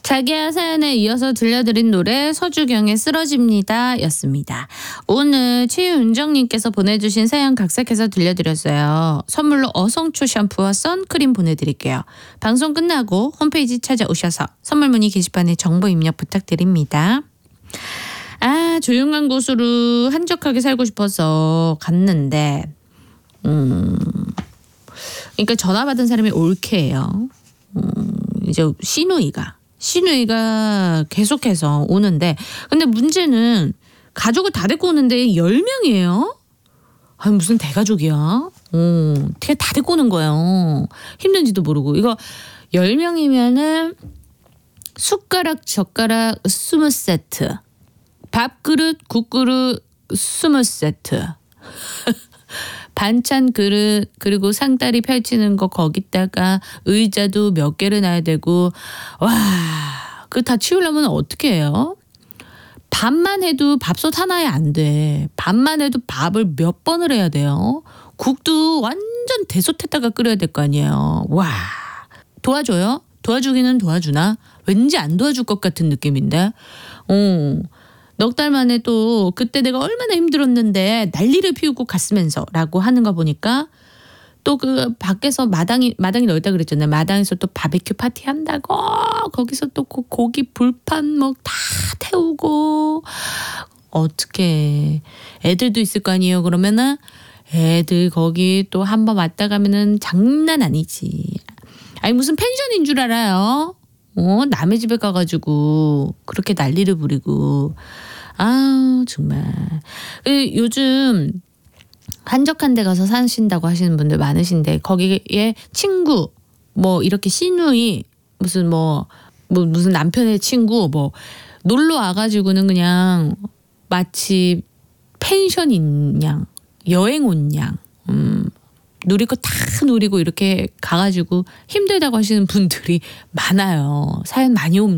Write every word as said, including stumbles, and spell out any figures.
자기야 사연에 이어서 들려드린 노래 서주경의 쓰러집니다 였습니다. 오늘 최윤정님께서 보내주신 사연 각색해서 들려드렸어요. 선물로 어성초 샴푸와 선크림 보내드릴게요. 방송 끝나고 홈페이지 찾아오셔서 선물 문의 게시판에 정보 입력 부탁드립니다. 아, 조용한 곳으로 한적하게 살고 싶어서 갔는데 음, 그러니까 전화 받은 사람이 올케예요. 음, 이제 시누이가 시누이가 계속해서 오는데 근데 문제는 가족을 다 데리고 오는데 열 명이에요. 아, 무슨 대가족이야. 어, 어떻게 다 데리고 오는 거예요. 힘든지도 모르고. 이거 열 명이면은 숟가락 젓가락 스무 세트, 밥그릇 국그릇 스무 세트, 반찬 그릇 그리고 상다리 펼치는 거 거기다가 의자도 몇 개를 놔야 되고 와, 그거 다 치우려면 어떻게 해요? 밥만 해도 밥솥 하나에 안 돼. 밥만 해도 밥을 몇 번을 해야 돼요. 국도 완전 대솥에다가 끓여야 될 거 아니에요. 와, 도와줘요? 도와주기는 도와주나? 왠지 안 도와줄 것 같은 느낌인데. 어. 넉 달 만에 또 그때 내가 얼마나 힘들었는데 난리를 피우고 갔으면서 라고 하는 거 보니까 또 그 밖에서 마당이 마당이 넓다 그랬잖아요. 마당에서 또 바베큐 파티 한다고 거기서 또 그 고기 불판 뭐 다 태우고 어떻게 애들도 있을 거 아니에요. 그러면은 애들 거기 또 한 번 왔다 가면은 장난 아니지. 아니 무슨 펜션인 줄 알아요. 어, 남의 집에 가가지고 그렇게 난리를 부리고 아 정말 요즘 한적한 데 가서 사신다고 하시는 분들 많으신데 거기에 친구 뭐 이렇게 시누이 무슨 뭐, 뭐 무슨 남편의 친구 뭐 놀러 와가지고는 그냥 마치 펜션인 양 여행 온 양 음. 누릴 거 다 누리고 이렇게 가가지고 힘들다고 하시는 분들이 많아요. 사연 많이 옵니다.